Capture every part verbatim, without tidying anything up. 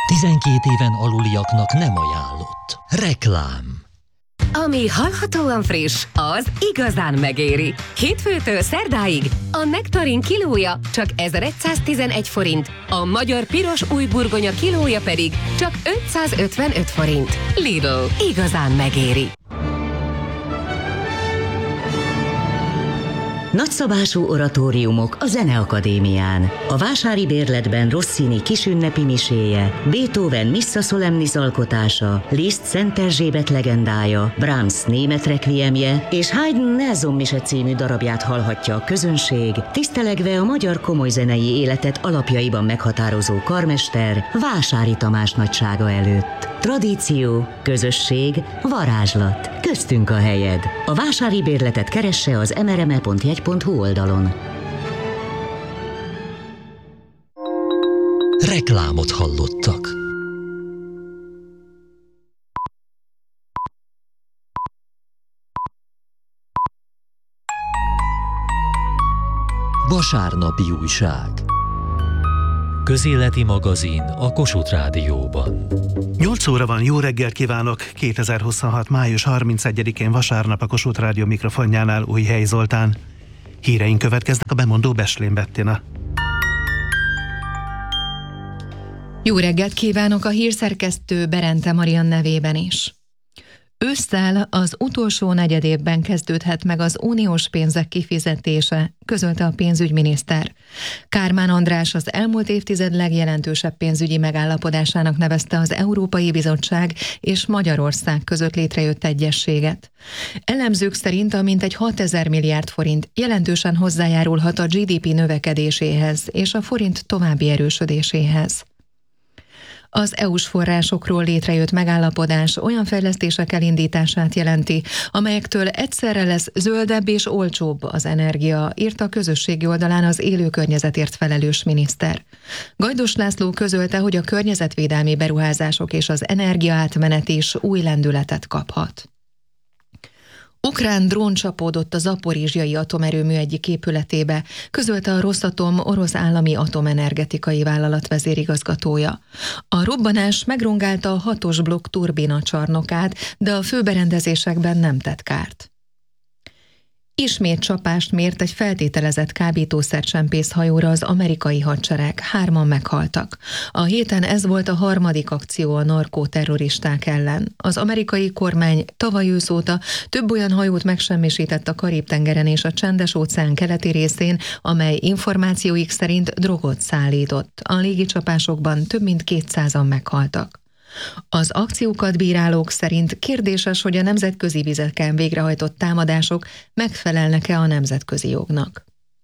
tizenkét éven aluliaknak nem ajánlott. Reklám. Ami hallhatóan friss, az igazán megéri. Hétfőtől szerdáig a nektarin kilója csak ezeregyszáztizenegy forint, a magyar piros új burgonya kilója pedig csak ötszázötvenöt forint. Lidl, igazán megéri. Nagyszabású oratóriumok a Zeneakadémián. A Vásári Bérletben Rossini kisünnepi miséje, Beethoven Missa Solemnis alkotása, Liszt Szent Erzsébet legendája, Brahms német rekviemje és Haydn Nelson mise című darabját hallhatja a közönség, tisztelegve a magyar komolyzenei életet alapjaiban meghatározó karmester Vásári Tamás nagysága előtt. Tradíció, közösség, varázslat. Köztünk a helyed. A Vásári Bérletet keresse az em er em e pont jegy pont hu oldalon. Reklámot hallottak. Vasárnapi újság. Közéleti magazin a Kossuth Rádióban. nyolc óra van, jó reggelt kívánok! kétezer-huszonhat. május harmincegyedikén vasárnap a Kossuth Rádió mikrofonjánál Újhely Zoltán. Híreink következnek, a bemondó Beslén Bettina. Jó reggelt kívánok a hírszerkesztő Berente Marian nevében is. Ősszel az utolsó negyedévben kezdődhet meg az uniós pénzek kifizetése, közölte a pénzügyminiszter. Kármán András az elmúlt évtized legjelentősebb pénzügyi megállapodásának nevezte az Európai Bizottság és Magyarország között létrejött egyezséget. Elemzők szerint a mintegy hatezer milliárd forint jelentősen hozzájárulhat a gé dé pé növekedéséhez és a forint további erősödéséhez. Az é u-s forrásokról létrejött megállapodás olyan fejlesztések elindítását jelenti, amelyektől egyszerre lesz zöldebb és olcsóbb az energia, írta a közösségi oldalán az élő környezetért felelős miniszter. Gajdos László közölte, hogy a környezetvédelmi beruházások és az energiaátmenet is új lendületet kaphat. Ukrán drón csapódott a zaporizsjai atomerőmű egyik épületébe, közölte a Rosatom orosz állami atomenergetikai vállalat vezérigazgatója. A robbanás megrongálta a hatos blokk turbina csarnokát, de a főberendezésekben nem tett kárt. Ismét csapást mért egy feltételezett kábítószercsempész hajóra az amerikai hadsereg, hárman meghaltak. A héten ez volt a harmadik akció a narkóterroristák ellen. Az amerikai kormány tavaly ősz óta több olyan hajót megsemmisített a Karib-tengeren és a Csendes-óceán keleti részén, amely információik szerint drogot szállított. A légicsapásokban több mint kétszázan meghaltak. Az akciókat bírálók szerint kérdéses, hogy a nemzetközi vizeken végrehajtott támadások megfelelnek-e a nemzetközi jognak.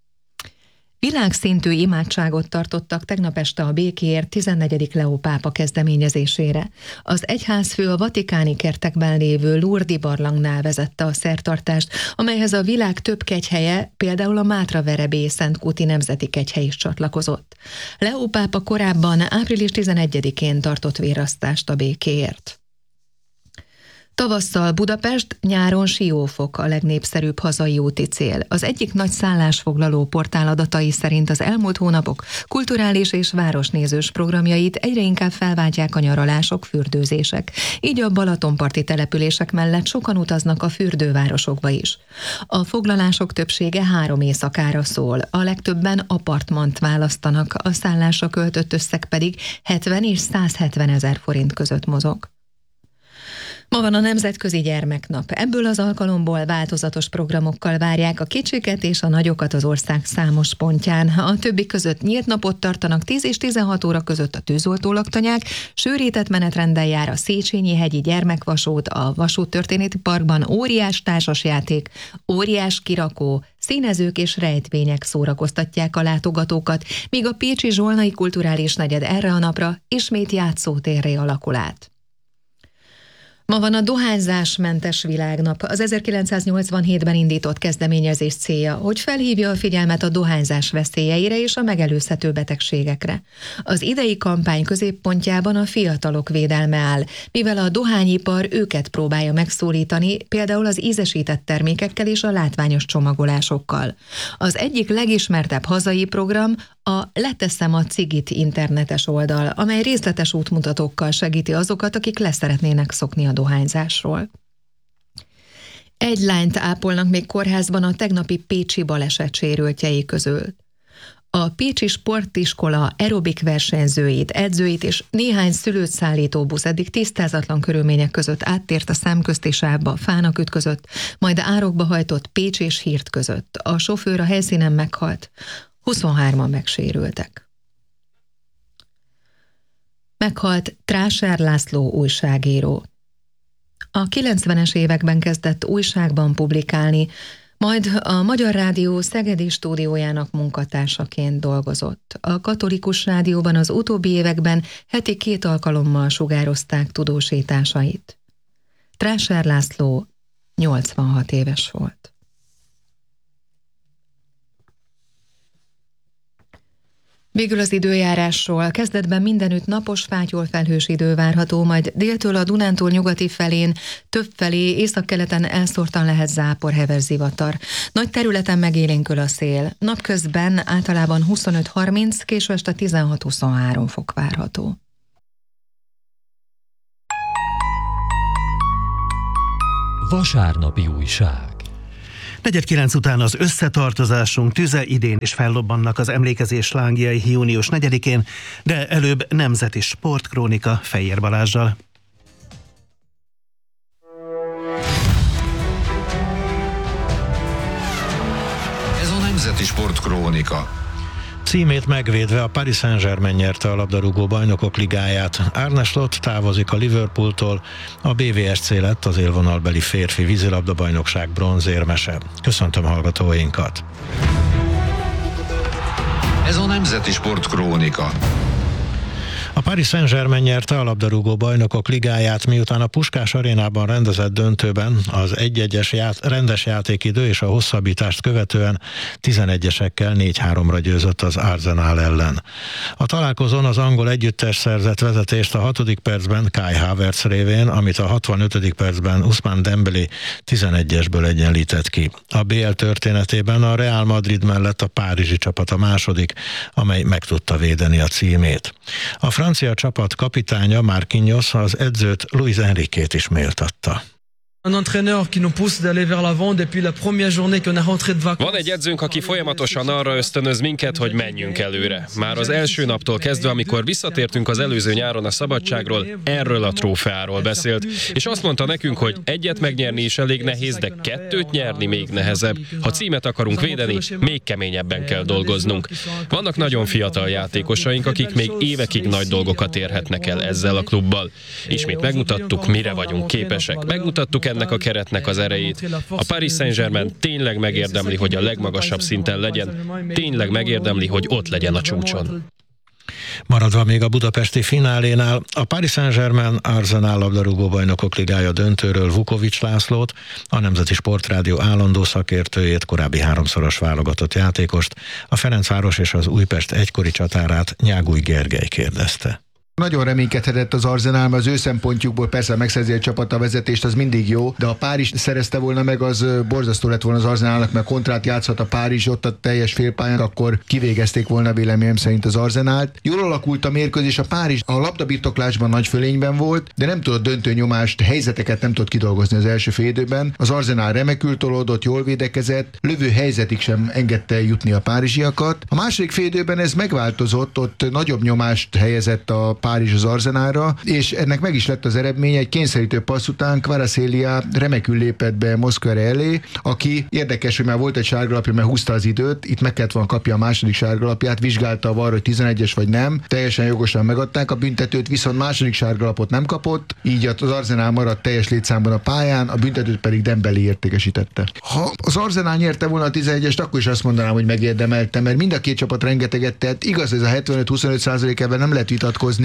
Világszintű imádságot tartottak tegnap este a békéért tizennegyedik Leó pápa kezdeményezésére. Az egyházfő a vatikáni kertekben lévő Lourdes barlangnál vezette a szertartást, amelyhez a világ több kegyhelye, például a Mátra-Verebély Szentkúti Nemzeti Kegyhely is csatlakozott. Leó pápa korábban április tizenegyedikén tartott vérasztást a békéért. Tavasszal Budapest, nyáron Siófok a legnépszerűbb hazai úti cél. Az egyik nagy szállásfoglaló portál adatai szerint az elmúlt hónapok kulturális és városnézős programjait egyre inkább felváltják a nyaralások, fürdőzések. Így a balatonparti települések mellett sokan utaznak a fürdővárosokba is. A foglalások többsége három éjszakára szól, a legtöbben apartmant választanak, a szállásra költött összeg pedig hetven és százhetven ezer forint között mozog. Ma van a Nemzetközi Gyermeknap. Ebből az alkalomból változatos programokkal várják a kicsiket és a nagyokat az ország számos pontján. A többi között nyílt napot tartanak tíz és tizenhat óra között a tűzoltólaktanyák, sűrített menetrenddel jár a Széchenyi-hegyi gyermekvasút, a Vasúttörténeti Parkban óriás társasjáték, óriás kirakó, színezők és rejtvények szórakoztatják a látogatókat, míg a pécsi Zsolnai Kulturális Negyed erre a napra ismét játszótérré alakul át. Ma van a dohányzásmentes világnap. Az ezerkilencszáznyolcvanhétben indított kezdeményezés célja, hogy felhívja a figyelmet a dohányzás veszélyeire és a megelőzhető betegségekre. Az idei kampány középpontjában a fiatalok védelme áll, mivel a dohányipar őket próbálja megszólítani, például az ízesített termékekkel és a látványos csomagolásokkal. Az egyik legismertebb hazai program a Leteszem a cigit internetes oldal, amely részletes útmutatókkal segíti azokat, akik leszeretnének szokni a dohányzásról. Egy lányt ápolnak még kórházban a tegnapi pécsi baleset sérültjei közül. A pécsi sportiskola aerobik versenyzőit, edzőit és néhány szülőt szállító busz eddig tisztázatlan körülmények között áttért a Szemközti sávba, fának ütközött, majd árokba hajtott Pécs és Hírt között. A sofőr a helyszínen meghalt, huszonhárman megsérültek. Meghalt Tráser László újságíró. A kilencvenes években kezdett újságban publikálni, majd a Magyar Rádió szegedi stúdiójának munkatársaként dolgozott. A Katolikus Rádióban az utóbbi években heti két alkalommal sugározták tudósításait. Tráser László nyolcvanhat éves volt. Végül az időjárásról. Kezdetben mindenütt napos, fátyol felhős idő várható, majd déltől a Dunántúl nyugati felén, többfelé, északkeleten elszórtan lehet zápor, heves zivatar. Nagy területen megélénkül a szél. Napközben általában huszonöt harminc, késő este tizenhat huszonhárom fok várható. Vasárnapi újság. Negyed kilenc után az összetartozásunk tüze, idén is fellobbannak az emlékezés lángjai június negyedikén, de előbb nemzeti sportkrónika Fejér Balázsral. Ez a Nemzeti Sportkrónika. Címét megvédve a Paris Saint-Germain nyerte a labdarúgó bajnokok ligáját. Arne Slot távozik a Liverpooltól, a bé vé es cé lett az élvonalbeli férfi vízilabdabajnokság bronzérmese. Köszöntöm hallgatóinkat! Ez a Nemzeti Sportkrónika. A Paris Saint-Germain nyerte a labdarúgó bajnokok ligáját, miután a Puskás arénában rendezett döntőben az egy-egyes ját, rendes játékidő és a hosszabbítást követően tizenegyesekkel négy háromra győzött az Arsenal ellen. A találkozón az angol együttes szerzett vezetést a hatodik percben Kai Havertz révén, amit a hatvanötödik percben Ousmane Dembélé tizenegyesből egyenlített ki. A bé el történetében a Real Madrid mellett a párizsi csapat a második, amely meg tudta védeni a címét. A francia csapat kapitánya Marquinhos az edzőt Luis Enriquét is méltatta. Van egy edzőnk, aki folyamatosan arra ösztönöz minket, hogy menjünk előre. Már az első naptól kezdve, amikor visszatértünk az előző nyáron a szabadságról, erről a trófeáról beszélt, és azt mondta nekünk, hogy egyet megnyerni is elég nehéz, de kettőt nyerni még nehezebb. Ha címet akarunk védeni, még keményebben kell dolgoznunk. Vannak nagyon fiatal játékosaink, akik még évekig nagy dolgokat érhetnek el ezzel a klubbal. Ismét megmutattuk, mire vagyunk képesek. Megmutattuk ennek a keretnek az erejét. A Paris Saint-Germain tényleg megérdemli, hogy a legmagasabb szinten legyen, tényleg megérdemli, hogy ott legyen a csúcson. Maradva még a budapesti finálénál, a Paris Saint-Germain Arsenal labdarúgó bajnokok ligája döntőről Vukovics Lászlót, a Nemzeti Sportrádió állandó szakértőjét, korábbi háromszoros válogatott játékost, a Ferencváros és az Újpest egykori csatárát, Nyáguly Gergely kérdezte. Nagyon reménykedhetett az Arsenal, mert az ő szempontjukból persze megszerzi a csapat a vezetést, az mindig jó, de a Párizs szerezte volna meg, az borzasztó lett volna az Arsenalnak, mert kontrát játszhat a Párizs ott a teljes félpályán, akkor kivégezték volna véleményem szerint az Arsenalt. Jól alakult a mérkőzés, a Párizs a labdabirtoklásban nagy fölényben volt, de nem tudott döntő nyomást, helyzeteket nem tudott kidolgozni az első fél időben. Az Arsenal remekül tolódott, jól védekezett, lövő helyzetig sem engedte jutni a párizsiakat. A második fél időben ez megváltozott, ott nagyobb nyomást helyezett a Párizs az Arsenalra, és ennek meg is lett az eredménye. Egy kényszerítő passz után Kvaratskhelia remekül lépett be Mosquera elé, aki érdekes, hogy már volt egy sárgalapja, mert húzta az időt, itt meg kellett volna kapja a második sárgalapját, vizsgálta a var, hogy tizenegyes vagy nem, teljesen jogosan megadták a büntetőt, viszont második sárgalapot nem kapott, így az Arsenal maradt teljes létszámban a pályán, a büntetőt pedig Dembélé értékesítette. Ha az Arsenal nyerte volna a tizenegyest, akkor is azt mondanám, hogy megérdemelte, mert mind a két csapat rengeteget tett. Igaz, ez a hetvenöt-huszonöt százalékában nem lehet vitatkozni,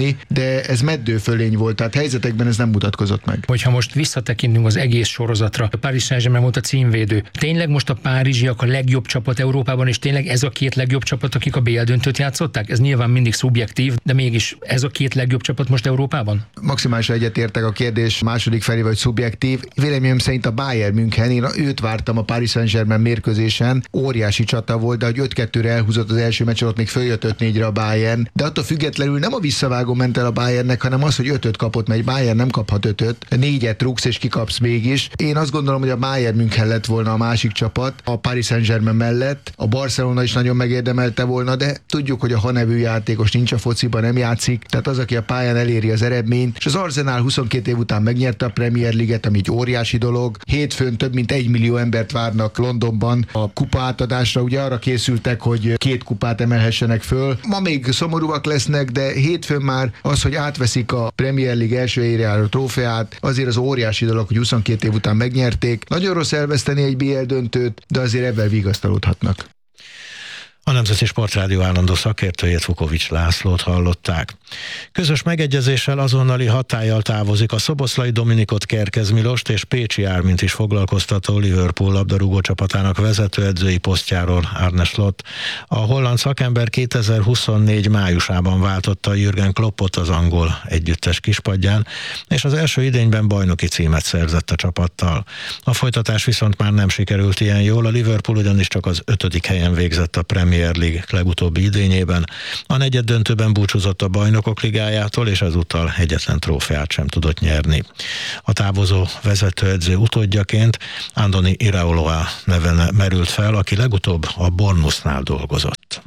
játszani, de ez meddőfölény volt, tehát helyzetekben ez nem mutatkozott meg. Hogyha most visszatekintünk az egész sorozatra, a Paris Saint-Germain volt a címvédő. Tényleg most a párizsiak a legjobb csapat Európában, és tényleg ez a két legjobb csapat, akik a bé el döntőt játszották? Ez nyilván mindig szubjektív, de mégis ez a két legjobb csapat most Európában? Maximálisan egyetértek, a kérdés második felé vagy szubjektív. Véleményem szerint a Bayern München, én őt vártam a Paris Saint-Germain mérkőzésen, óriási csata volt, de hogy öt kettőre elhúzott az első meccsen, ott még följött öt négyre a Bayern, de attól függetlenül nem a visszavágó ment el a Bayernnek, hanem az, hogy ötöt kapott, mert Bayern nem kaphat ötöt, négyet rúgsz és kikapsz mégis. Én azt gondolom, hogy a Bayern München lett volna a másik csapat a Paris Saint-Germain mellett. A Barcelona is nagyon megérdemelte volna, de tudjuk, hogy a Ha nevű játékos nincs a fociban, nem játszik, tehát az, aki a pályán eléri az eredményt, és az Arsenal huszonkét év után megnyerte a Premier League-et, ami egy óriási dolog. Hétfőn több mint egy millió embert várnak Londonban a kupa átadásra, ugye arra készültek, hogy két kupát emelhessenek föl. Ma még szomorúak lesznek, de hétfőn már az, hogy átveszik a Premier League első helyére álló trófeát, azért az óriási dolog, hogy huszonkét év után megnyerték. Nagyon rossz elveszteni egy bé el döntőt, de azért ebben vigasztalódhatnak. A Nemzeti Sportrádió állandó szakértőjét, Vukovics Lászlót hallották. Közös megegyezéssel azonnali hatállyal távozik a szoboszlai Dominikot Kerkez Milost és Pécsi Ármint is foglalkoztató Liverpool labdarúgó csapatának vezetőedzői posztjáról Arne Slot. A holland szakember kétezer-huszonnégy májusában váltotta Jürgen Kloppot az angol együttes kispadján, és az első idényben bajnoki címet szerzett a csapattal. A folytatás viszont már nem sikerült ilyen jól, a Liverpool ugyanis csak az ötödik helyen végzett a Premier League legutóbbi idényében. A negyed döntőben búcsúzott a Bajnokok Ligájától, és ezúttal egyetlen trófeát sem tudott nyerni. A távozó vezetőedző utódjaként Andoni Iraola neve merült fel, aki legutóbb a Bournemouthnál dolgozott.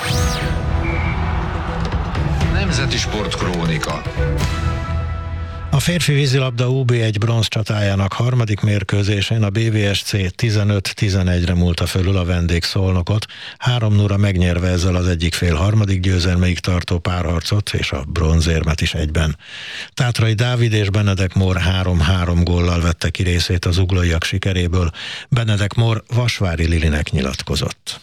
Nemzeti Sportkrónika. A férfi vízilabda u bé egy bronz csatájának harmadik mérkőzésén a bé vé es cé tizenöt tizenegyre múlta fölül a vendég Szolnokot, három nulla megnyerve ezzel az egyik fél harmadik győzelmeig tartó párharcot és a bronzérmet is egyben. Tátrai Dávid és Benedek Mór három-három góllal vette ki részét az uglóiak sikeréből. Benedek Mór Vasvári Lilinek nyilatkozott.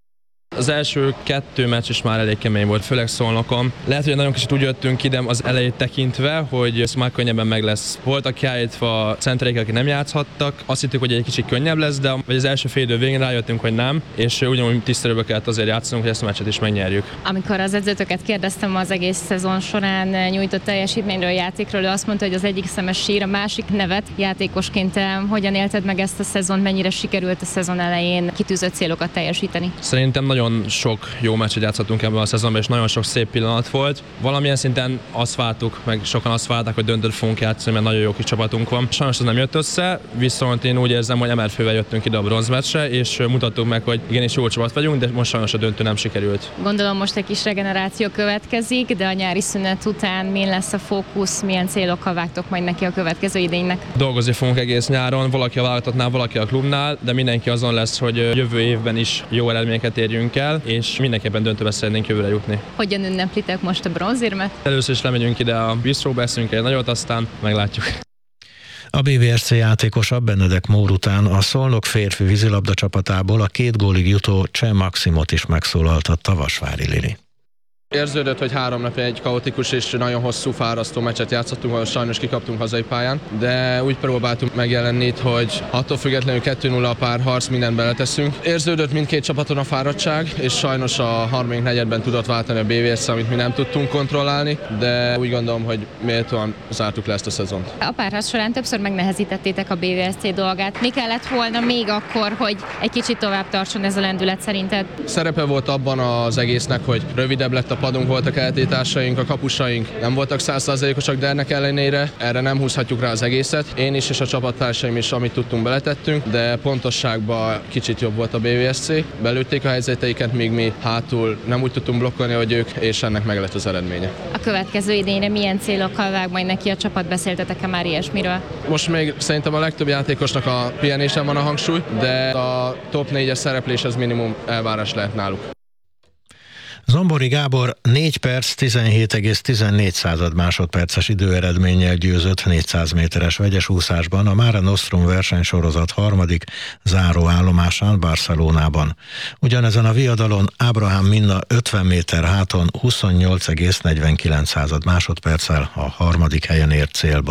Az első kettő meccs is már elég kemény volt, főleg Szolnokon. Lehet, hogy nagyon kicsit úgy jöttünk ide az elejét tekintve, hogy ez már könnyebben meg lesz. Voltak kiállítva centereik, akik nem játszhattak. Azt hittük, hogy egy kicsit könnyebb lesz, de vagy az első fél idő végén rájöttünk, hogy nem, és ugyanúgy tisztelőbe kellett azért játszanunk, hogy ezt a meccset is megnyerjük. Amikor az edzőtöket kérdeztem az egész szezon során nyújtott teljesítményről, játékról, ő azt mondta, hogy az egyik szemes sír, a másik nevet. Játékosként te hogyan élted meg ezt a szezont, mennyire sikerült a szezon elején kitűzött célokat teljesíteni? Szerintem nagyon sok jó meccset játszottunk ebben a szezonban, és nagyon sok szép pillanat volt. Valamilyen szinten azt vártuk, meg sokan azt várták, hogy döntőt fogunk játszani, mert nagyon jó kis csapatunk van. Sajnos ez nem jött össze, viszont én úgy érzem, hogy emelfővel jöttünk ide a bronzmeccsre, és mutattuk meg, hogy igenis jó csapat vagyunk, de most sajnos a döntő nem sikerült. Gondolom most egy kis regeneráció következik, de a nyári szünet után mi lesz a fókusz, milyen célokkal vágtok majd neki a következő idénynek? Dolgozni fogunk egész nyáron, valaki a vállalatnál, valaki a klubnál, de mindenki azon lesz, hogy jövő évben is jó eredményeket érjünk el, és mindenképpen döntőbe szeretnénk jövőre jutni. Hogyan ünneplitek most a bronzérmet? Először is lemegyünk ide a bistróba, eszünk egy nagyot, aztán meglátjuk. A bé vé es cé játékosa Benedek Mór után a Szolnok férfi vízilabda csapatából a két gólig jutó Cseh Maximot is megszólaltatta Vasvári Lili. Érződött, hogy három napja egy kaotikus és nagyon hosszú, fáradtó meccset játszottunk, ahol sajnos kikaptunk hazai pályán, de úgy próbáltunk megjelenni itt, hogy attól függetlenül kettő nulla a párharc, mindent beleteszünk. Érződött mindkét csapaton a fáradtság, és sajnos a harmadik negyedben tudott váltani a bé vé es cé, amit mi nem tudtunk kontrollálni, de úgy gondolom, hogy méltóan zártuk le ezt a szezont. A párharc során többször megnehezítettétek a bé vé es cé dolgát. Mi kellett volna még akkor, hogy egy kicsit tovább tartson ez a lendület szerinted? Szerepe volt abban az egésznek, hogy rövidebb lett a padunk, voltak eltétásaink, a kapusaink nem voltak száz százalékosak, de ennek ellenére erre nem húzhatjuk rá az egészet. Én is és a csapattársaim is, amit tudtunk, beletettünk, de pontosságban kicsit jobb volt a bé vé es cé. Belőtték a helyzeteiket, míg mi hátul nem úgy tudtunk blokkolni, hogy ők, és ennek meg lett az eredménye. A következő idényre milyen célokkal vág majd neki a csapat? Beszéltetek-e már ilyesmiről? Most még szerintem a legtöbb játékosnak a pihenésen van a hangsúly, de a top négyes szereplés az minimum elvárás lehet náluk. Zombori Gábor négy perc tizenhét egész tizennégy század másodperces időeredménnyel győzött négyszáz méteres vegyes úszásban a Mare Nostrum versenysorozat harmadik záróállomásán Barcelonában. Ugyanezen a viadalon Ábrahám Minna ötven méter háton huszonnyolc egész negyvenkilenc század másodperccel a harmadik helyen ért célba.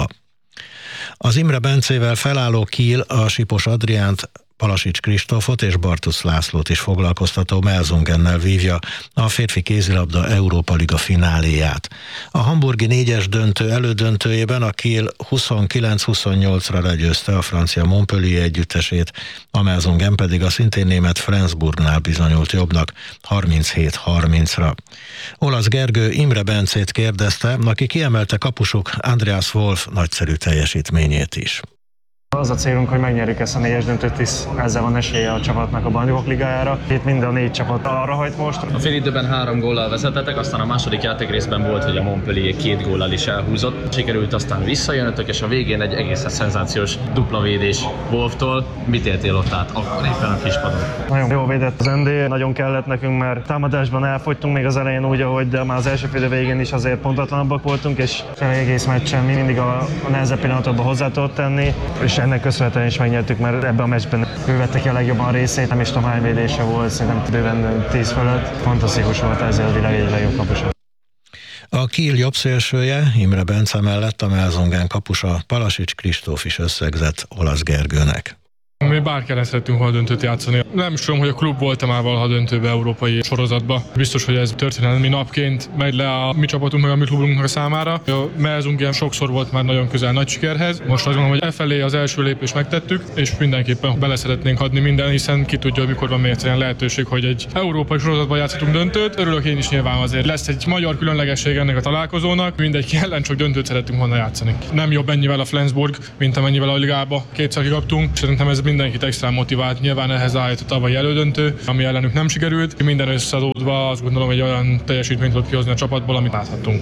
Az Imre Bencével felálló Kiel a Sipos Adriánt, Palasics Kristófot és Bartusz Lászlót is foglalkoztató Melzungennel vívja a férfi kézilabda Európa Liga fináléját. A hamburgi négyes döntő elődöntőjében a Kiel huszonkilenc huszonnyolcra legyőzte a francia Montpellier együttesét, a Melzungen pedig a szintén német Flensburgnál bizonyult jobbnak harminchét harmincra. Olasz Gergő Imre Bencét kérdezte, aki kiemelte kapusuk Andreas Wolf nagyszerű teljesítményét is. Az a célunk, hogy megnyerjük ezt a négyes döntőt, hisz ezzel van esélye a csapatnak a Bajnokok Ligájára. Itt mind a négy csapat arra hajt most. A fél időben három góllal vezetetek, aztán a második játékrészben volt, hogy a Montpellier két góllal is elhúzott. Sikerült aztán visszajönötök, és a végén egy egészen szenzációs dupla védés Wolftól. Mit éltél ott át akkor éppen a kispadon? Nagyon jó védett az em dé, nagyon kellett nekünk, mert támadásban elfogytunk még az elején úgy, ahogy de már az első fél végén is azért pontatlanabbak voltunk, és egész meccsen mi mindig a, a nehezebb pillanatokban hozzá tudott tenni, és ennek köszönhetően is megnyertük, mert ebben a meccsben ő vette ki a legjobban a részét, nem is tudom hány védése volt, szerintem bőven tíz fölött. Fantasztikus volt, ezzel a világ egyik legjobb kapusa. A Kiel jobb szélsője, Imre Bence mellett a Melzungen kapusa Palasics Kristóf is összegzett Olasz Gergőnek. Mi bárki ellen szerettünk volna döntőt játszani. Nem is tudom, hogy a klub volt-e már valaha döntőbe európai sorozatba. Biztos, hogy ez történelmi napként megy le a mi csapatunk meg a mi klubunknak a számára. A Melzungen sokszor volt már nagyon közel nagy sikerhez. Most azt gondolom, hogy e felé az első lépést megtettük, és mindenképpen bele szeretnénk adni minden, hiszen ki tudja, hogy mikor van még egyszerűen lehetőség, hogy egy európai sorozatban játszhatunk döntőt. Örülök én is, nyilván azért lesz egy magyar különlegesség ennek a találkozónak. Mindegy ellen csak döntőt szeretünk volna játszani. Nem jobb ennyivel a Flensburg, mint amennyivel a ligába kétszer kikaptunk. Szerintem ez mindenkit extra motivált, nyilván ehhez állt a tavalyi elődöntő, ami ellenük nem sikerült. Minden összeadódva azt gondolom, hogy olyan teljesítményt tudott kihozni a csapatból, amit láthattunk.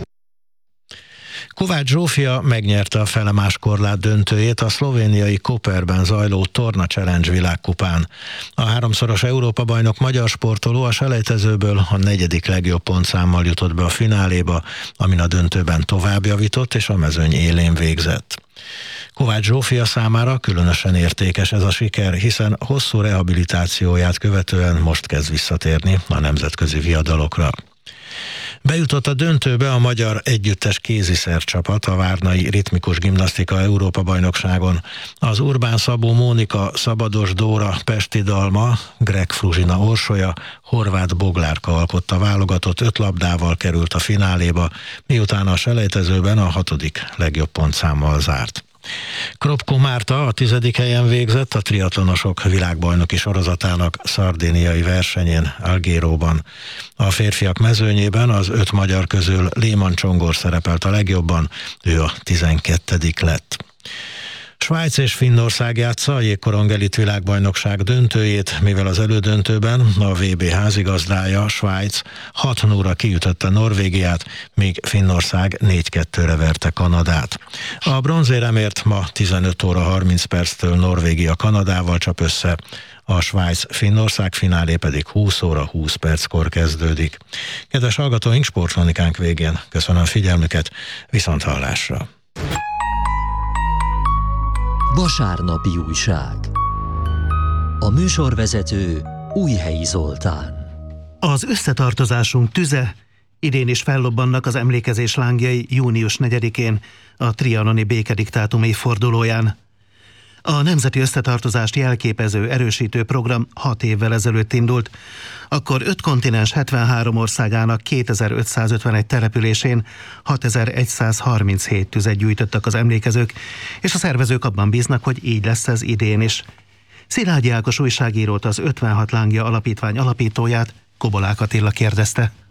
Kovács Zsófia megnyerte a felemás korlát döntőjét a szlovéniai Koperben zajló Torna Challenge világkupán. A háromszoros Európa-bajnok magyar sportoló a selejtezőből a negyedik legjobb pontszámmal jutott be a fináléba, amin a döntőben továbbjavított és a mezőny élén végzett. Kovács Zsófia számára különösen értékes ez a siker, hiszen hosszú rehabilitációját követően most kezd visszatérni a nemzetközi viadalokra. Bejutott a döntőbe a magyar együttes kéziszer csapat a Várnai Ritmikus Gimnasztika Európa-bajnokságon. Az Urbán Szabó Mónika, Szabados Dóra, Pesti Dalma, Greg Fruzsina Orsolya, Horváth Boglárka alkotta válogatott öt labdával került a fináléba, miután a selejtezőben a hatodik legjobb pontszámmal zárt. Kropko Márta a tizedik helyen végzett a triatlonosok világbajnoki sorozatának szardéniai versenyén Algéróban. A férfiak mezőnyében az öt magyar közül Léman Csongor szerepelt a legjobban, ő a tizenkettedik lett. Svájc és Finnország játsza a jégkorong elit világbajnokság döntőjét, mivel az elődöntőben a vé bé házigazdája, Svájc hat nulla kiütötte Norvégiát, míg Finnország négy kettőre verte Kanadát. A bronzéremért ma tizenöt óra harminc perctől Norvégia Kanadával csap össze, a Svájc-Finnország finálé pedig húsz óra húsz perckor kezdődik. Kedves hallgatóink, sportkronikánk végén köszönöm figyelmüket, viszonthallásra! Vasárnapi újság. A műsorvezető Újhelyi Zoltán. Az összetartozásunk tüze, idén is fellobbannak az emlékezés lángjai június negyedikén, a trianoni békediktátum évfordulóján. A Nemzeti Összetartozást jelképező erősítő program hat évvel ezelőtt indult, akkor öt kontinens hetvenhárom országának kétezer-ötszázötvenegy településén hatezer-százharminchét tüzet gyújtottak az emlékezők, és a szervezők abban bíznak, hogy így lesz ez idén is. Szilágyi Ákos újságírót, az ötvenhat lángja alapítvány alapítóját, Kobolák Attila kérdezte.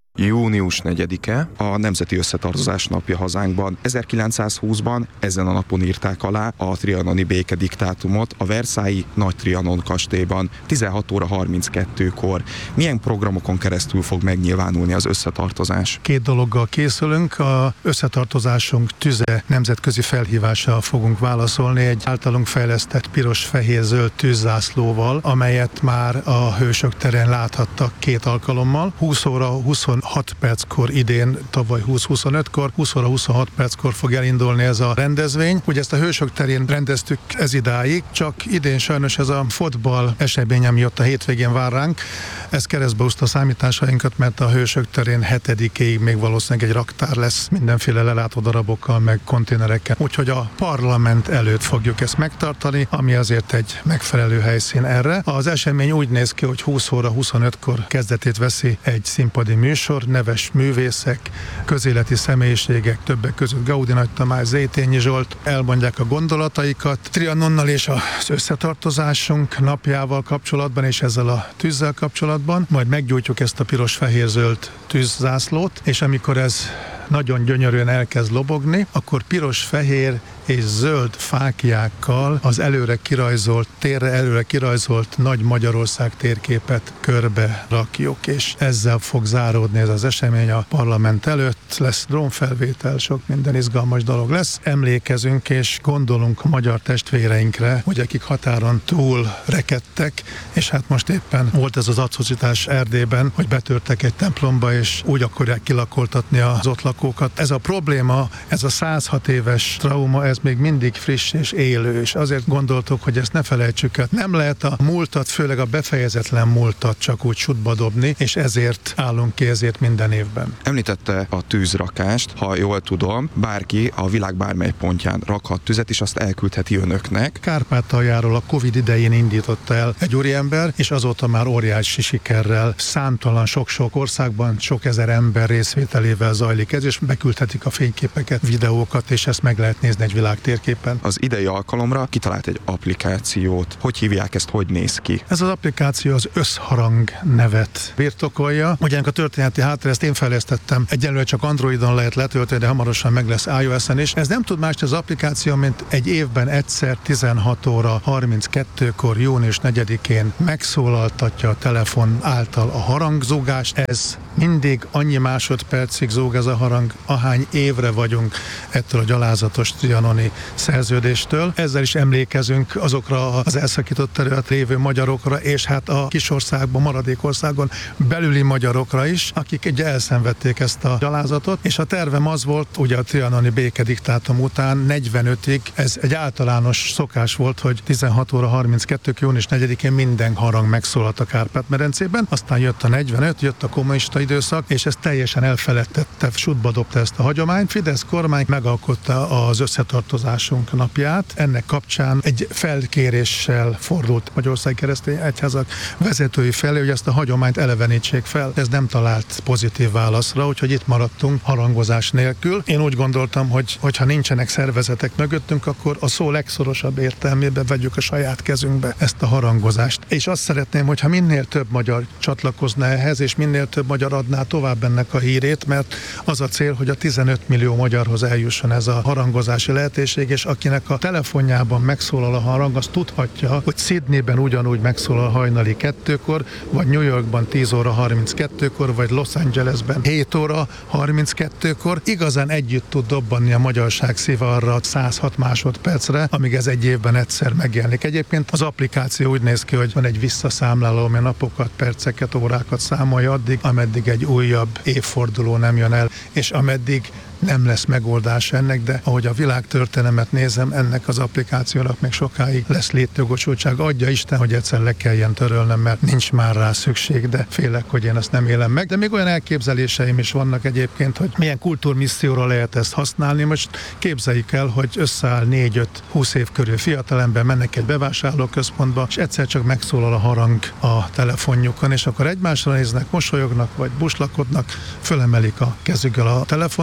június negyedike a Nemzeti Összetartozás napja hazánkban. ezerkilencszázhúszban ezen a napon írták alá a trianoni békediktátumot a Versailles Nagy Trianon kastélyban tizenhat óra harminckettőkor. Milyen programokon keresztül fog megnyilvánulni az összetartozás? Két dologgal készülünk. A összetartozásunk tüze nemzetközi felhívással fogunk válaszolni egy általunk fejlesztett piros-fehér-zöld tűzzászlóval, amelyet már a Hősök terén láthattak két alkalommal. húsz óra huszonhat perckor idén, tavaly húsz huszonötkor, húsz óra huszonhat perckor fog elindulni ez a rendezvény. Ugye ezt a Hősök terén rendeztük ez idáig, csak idén sajnos ez a fotball esemény, ami ott a hétvégén vár ránk, ez keresztbe húzta a számításainkat, mert a Hősök terén hetedikéig még valószínűleg egy raktár lesz mindenféle lelátó darabokkal, meg konténerekkel. Úgyhogy a parlament előtt fogjuk ezt megtartani, ami azért egy megfelelő helyszín erre. Az esemény úgy néz ki, hogy húsz óra huszonötkor kezdetét veszi egy színpadi műsor, neves művészek, közéleti személyiségek, többek között Gaudi Nagy Tamás, Zétényi Zsolt elmondják a gondolataikat Trianonnal és az összetartozásunk napjával kapcsolatban és ezzel a tűzzel kapcsolatban. Majd meggyújtjuk ezt a piros-fehér-zöld tűzzászlót, és amikor ez nagyon gyönyörűen elkezd lobogni, akkor piros-fehér és zöld fáklyákkal az előre kirajzolt, térre előre kirajzolt Nagy Magyarország térképet körbe rakjuk, és ezzel fog záródni ez az esemény a parlament előtt. Lesz drónfelvétel, sok minden izgalmas dolog lesz. Emlékezünk és gondolunk a magyar testvéreinkre, hogy akik határon túl rekedtek, és hát most éppen volt ez az atrocitás Erdélyben, hogy betörtek egy templomba, és úgy akarják kilakoltatni az ott lakókat. Ez a probléma, ez a százhat éves trauma, ez még mindig friss és élő, és azért gondoltuk, hogy ezt ne felejtsük el. Nem lehet a múltat, főleg a befejezetlen múltat csak úgy sutba dobni, és ezért állunk ki ezért minden évben. Említette a tűzrakást, ha jól tudom, bárki a világ bármely pontján rakhat tüzet, és azt elküldheti önöknek. Kárpátaljáról a Covid idején indította el egy úriember, és azóta már óriási sikerrel, számtalan sok-sok országban sok ezer ember részvételével zajlik ez, és beküldhetik a fényképeket, videókat, és ezt meg lehet nézni egy világtérképen. Az idei alkalomra kitalált egy applikációt. Hogy hívják ezt, hogy néz ki? Ez az applikáció az Összharang nevet birtokolja. Ugyanak a történeti háttér, ezt én fejlesztettem. Egyelőre csak Androidon lehet letölteni, de hamarosan meg lesz iOS-en is. Ez nem tud más az applikáció, mint egy évben egyszer tizenhat óra harminckettőkor június negyedikén megszólaltatja a telefon által a harangzúgást. Ez mindig annyi másodpercig zúg ez a harang, ahány évre vagyunk ettől a gyalázatos trianoni szerződéstől. Ezzel is emlékezünk azokra az elszakított terület lévő magyarokra, és hát a kisországban, maradékországon belüli magyarokra is, akik ugye elszenvedték ezt a gyalázatot, és a tervem az volt, ugye a trianoni békediktátum után negyvenötig, ez egy általános szokás volt, hogy tizenhat óra harminckettő június negyedikén minden harang megszólalt a Kárpát-medencében, aztán jött a negyvenöt, jött a kommunista időszak, és ez teljesen elfeledtette, sutba dobta ezt a hagyományt. Fidesz kormány megalkotta az összetartozásunk napját. Ennek kapcsán egy felkéréssel fordult Magyarországi Keresztény Egyházak vezetői felé, hogy ezt a hagyományt elevenítsék fel. Ez nem talált pozitív válaszra, úgyhogy itt maradtunk harangozás nélkül. Én úgy gondoltam, hogy hogyha nincsenek szervezetek mögöttünk, akkor a szó legszorosabb értelmében vegyük a saját kezünkbe ezt a harangozást. És azt szeretném, hogyha minél több magyar csatlakozna ehhez, és minél több magyar adná tovább ennek a hírét, mert az a cél, hogy a tizenöt millió magyarhoz eljusson ez a harangozási lehetőség, és akinek a telefonjában megszólal a harang, az tudhatja, hogy Sydneyben ugyanúgy megszólal hajnali kettőkor, vagy New Yorkban tíz óra harminckettőkor, vagy Los Angelesben hét óra harminckettőkor. Igazán együtt tud dobbanni a magyarság szíve arra százhat másodpercre, amíg ez egy évben egyszer megjelenik. Egyébként az applikáció úgy néz ki, hogy van egy visszaszámláló, ami napokat, perceket, órákat számolja addig, ameddig egy újabb évforduló nem jön el, és ameddig nem lesz megoldás ennek, de ahogy a világtörténelmet nézem, ennek az applikációnak még sokáig lesz létjogosultság. Adja Isten, hogy egyszer le kelljen törölnem, mert nincs már rá szükség, de félek, hogy én ezt nem élem meg. De még olyan elképzeléseim is vannak egyébként, hogy milyen kultúrmisszióra lehet ezt használni. Most képzeljük el, hogy összeáll négy-öt-húsz év körül fiatalember, mennek egy bevásárlóközpontba, és egyszer csak megszólal a harang a telefonjukon, és akkor egymásra néznek, mosolyognak, vagy buslakodnak, fölemelik a kezükkel a telefont, és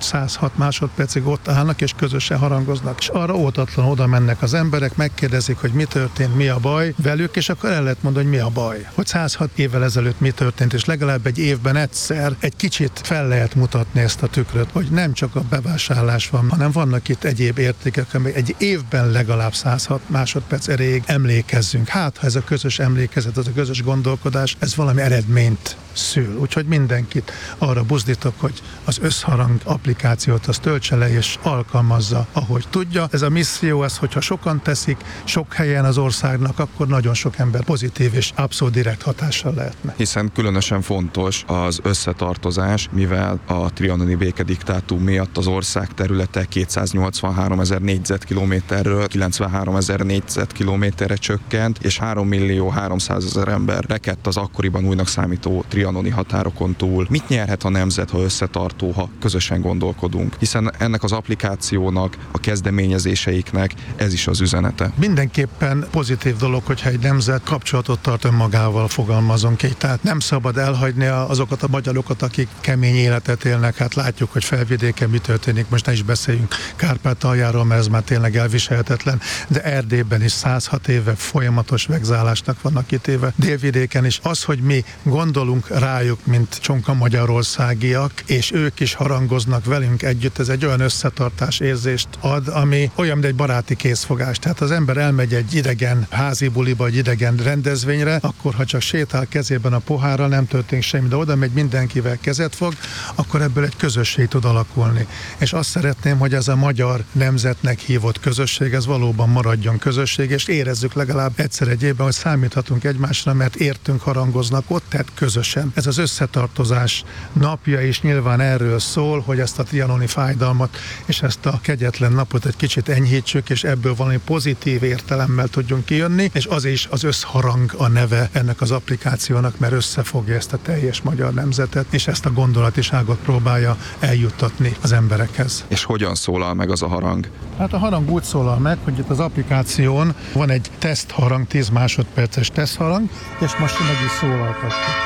száz hat másodpercig ott állnak és közösen harangoznak. És arra ótatlan oda mennek az emberek, megkérdezik, hogy mi történt, mi a baj velük, és akkor el lehet mondani, hogy mi a baj. Hogy száz hat évvel ezelőtt mi történt, és legalább egy évben egyszer egy kicsit fel lehet mutatni ezt a tükröt, hogy nem csak a bevásárlás van, hanem vannak itt egyéb értékek, amely egy évben legalább száz hat másodperc erejéig emlékezzünk. Hát, ha ez a közös emlékezet, az a közös gondolkodás, ez valami eredményt szül. Úgyhogy mindenkit arra buzdítok, hogy az összharang applikációt az töltse le és alkalmazza, ahogy tudja. Ez a misszió, ez, hogyha sokan teszik, sok helyen az országnak, akkor nagyon sok ember pozitív és abszolút direkt hatással lehetne. Hiszen különösen fontos az összetartozás, mivel a trianoni békediktátum miatt az ország területe kétszáznyolcvanhárom ezer négyzetkilométerről kilencvenhárom ezer négyzetkilométerre csökkent, és három millió háromszázezer ember rekedt az akkoriban újnak számító trianoni határokon túl. Mit nyerhet a nemzet, ha összetartó, ha közösen gondolkodunk? Hiszen ennek az applikációnak, a kezdeményezéseiknek ez is az üzenete. Mindenképpen pozitív dolog, hogyha egy nemzet kapcsolatot tart önmagával, fogalmazunk így. Tehát nem szabad elhagyni azokat a magyarokat, akik kemény életet élnek. Hát látjuk, hogy Felvidéken mi történik. Most ne is beszéljünk Kárpátaljáról, mert ez már tényleg elviselhetetlen. De Erdélyben is száz hat éve folyamatos vegzálásnak vannak kitéve. Délvidéken is. Az, hogy mi gondolunk rájuk, mint csonka magyarországiak, és ők is harangoznak velünk együtt, ez egy olyan összetartás érzést ad, ami olyan, mint egy baráti készfogás. Tehát az ember elmegy egy idegen házi buliba, egy idegen rendezvényre, akkor ha csak sétál kezében a pohárral, nem történik semmi, de oda megy mindenkivel kezet fog, akkor ebből egy közösség tud alakulni. És azt szeretném, hogy ez a magyar nemzetnek hívott közösség, ez valóban maradjon közösség, és érezzük legalább egyszer egy évben, hogy számíthatunk egymásra, mert értünk, harangoznak ott, tehát közösen. Ez az összetartozás napja is nyilván erről szól, hogy ezt a trianoni fájdalmat és ezt a kegyetlen napot egy kicsit enyhítsük, és ebből valami pozitív értelemmel tudjunk kijönni, és az is az összharang a neve ennek az applikációnak, mert összefogja ezt a teljes magyar nemzetet, és ezt a gondolatiságot próbálja eljuttatni az emberekhez. És hogyan szólal meg az a harang? Hát a harang úgy szólal meg, hogy itt az applikáción van egy tesztharang, tíz másodperces tesztharang, és most meg is szólaltatjuk.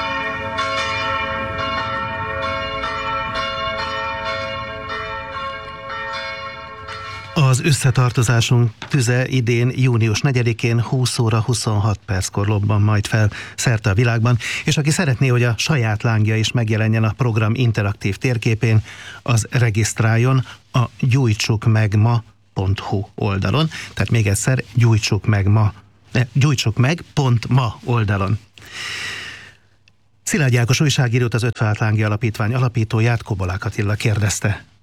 Az összetartozásunk tüze idén június negyedikén húsz óra huszonhat perckor lobban majd fel szerte a világban, és aki szeretné, hogy a saját lángja is megjelenjen a program interaktív térképén, az regisztráljon a gyújtsuk meg ma pont hu oldalon, tehát még egyszer gyújtsuk meg ma, ne, gyújtsuk meg pont ma oldalon. Szilágy Ákos újságírót, az Öt Fát Lángja Alapítvány alapítóját, Kobolák Attila kérdezte.